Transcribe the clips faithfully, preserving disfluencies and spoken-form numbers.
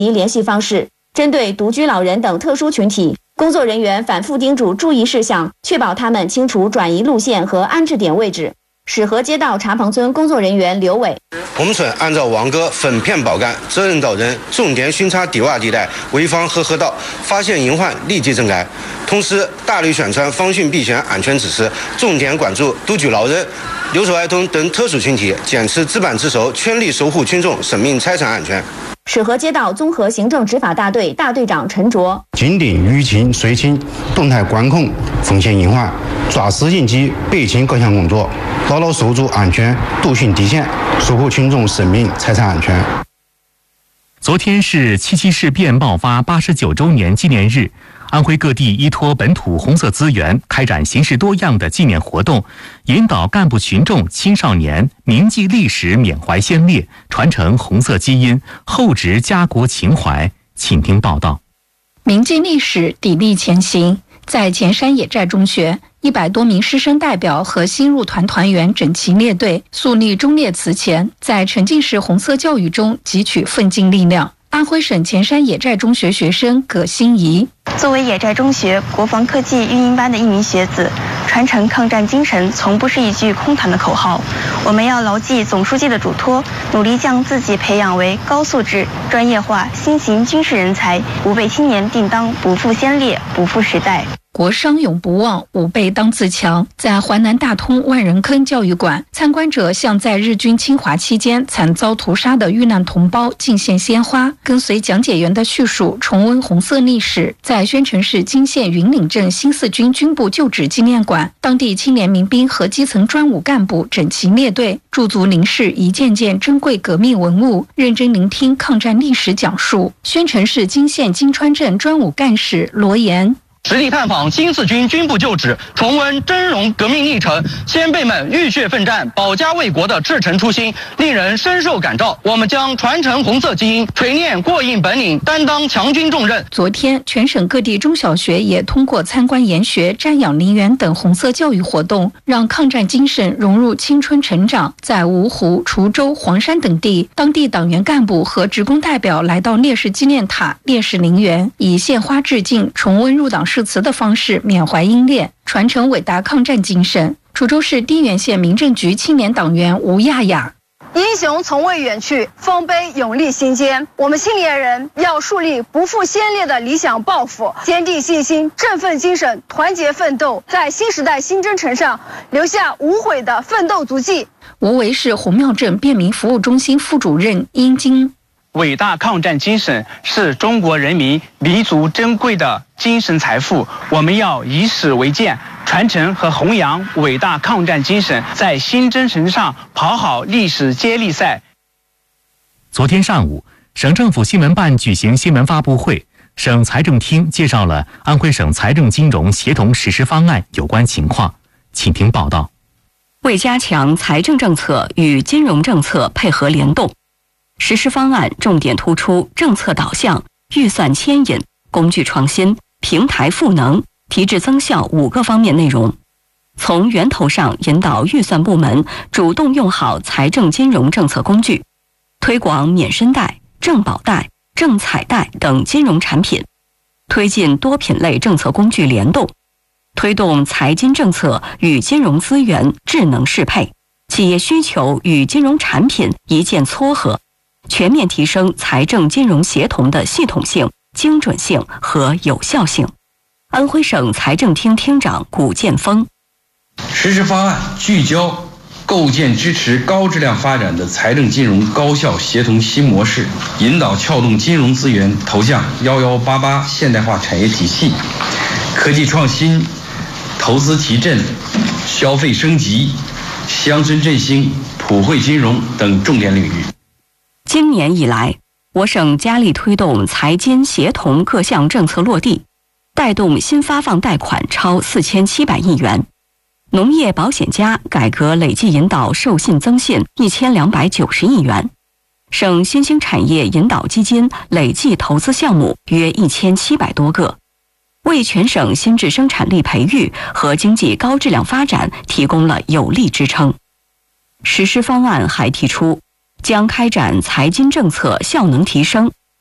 及联系方式。针对独居老人等特殊群体，工作人员反复叮嘱注意事项，确保他们清楚转移路线和安置点位置。始河街道茶棚村工作人员刘伟， 我们村按照王哥分片保干，责任到人，重点巡查低洼地带、违防和河道，发现隐患立即整改。同时，大力宣传防汛避险安全知识，重点关注独居老人、留守儿童等特殊群体，坚持自办自收，全力守护群众生命财产安全。 始河街道综合行政执法大队大队长陈卓， 紧盯雨情、水情，动态管控风险隐患，抓实应急备勤各项工作，牢牢守住安全度汛底线，守护群众生命财产安全。 昨天是七七事变爆发八十九周年纪念日，安徽各地依托本土红色资源，开展形式多样的纪念活动，引导干部群众、青少年铭记历史、缅怀先烈，传承红色基因，厚植家国情怀。请听报道。 铭记历史，砥砺前行。在前山野寨中学，一百多名师生代表和新入团团员整齐列队，肃立忠烈祠前，在沉浸式红色教育中汲取奋进力量。安徽省前山野寨中学学生葛欣怡， 作为野寨中学国防科技运营班的一名学子，传承抗战精神从不是一句空谈的口号。我们要牢记总书记的嘱托，努力将自己培养为高素质、专业化、新型军事人才，吾辈青年定当不负先烈，不负时代。 国殇永不忘，吾辈当自强。在淮南大通万人坑教育馆，参观者向在日军侵华期间惨遭屠杀的遇难同胞敬献鲜花，跟随讲解员的叙述重温红色历史。在宣城市金县云岭镇新四军军部旧址纪念馆，当地青年民兵和基层专武干部整齐列队，驻足凝视一件件珍贵革命文物，认真聆听抗战历史讲述。宣城市金县金川镇专武干事罗岩， 实地探访新四军军部旧址，重温峥嵘革命历程，先辈们浴血奋战、保家卫国的赤诚初心，令人深受感召。我们将传承红色基因，锤炼过硬本领，担当强军重任。 昨天，全省各地中小学也通过参观研学、瞻仰陵园等红色教育活动，让抗战精神融入青春成长。在芜湖、滁州、黄山等地，当地党员干部和职工代表来到烈士纪念塔、烈士陵园，以献花致敬、重温入党誓词的方式缅怀英烈，传承伟大抗战精神。滁州市丁原县民政局青年党员吴亚亚， 英雄从未远去，丰碑永立心间。我们青年人要树立不负先烈的理想抱负，坚定信心，振奋精神，团结奋斗，在新时代新征程上留下无悔的奋斗足迹。 无为市红庙镇便民服务中心副主任殷金， 伟大抗战精神是中国人民弥足珍贵的精神财富，我们要以史为鉴，传承和弘扬伟大抗战精神，在新征程上跑好历史接力赛。 昨天上午，省政府新闻办举行新闻发布会，省财政厅介绍了安徽省财政金融协同实施方案有关情况，请听报道。 为加强财政政策与金融政策配合联动，实施方案重点突出政策导向、预算牵引、工具创新、平台赋能、提质增效五个方面内容，从源头上引导预算部门主动用好财政金融政策工具，推广免申贷、正保贷、正彩贷等金融产品，推进多品类政策工具联动，推动财金政策与金融资源智能适配，企业需求与金融产品一键撮合，全面提升财政金融协同的系统性、精准性和有效性。安徽省财政厅厅长古建峰， 实施方案聚焦构建支持高质量发展的财政金融高效协同新模式，引导撬动金融资源投向幺幺八八现代化产业体系、科技创新、投资提振、消费升级、乡村振兴、普惠金融等重点领域。 今年以来，我省加力推动财金协同各项政策落地，带动新发放贷款超四千七百亿元，农业保险加改革累计引导授信增信一千两百九十亿元，省新兴产业引导基金累计投资项目约一千七百多个，为全省新质生产力培育和经济高质量发展提供了有力支撑。实施方案还提出，将开展财金政策效能提升、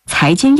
财经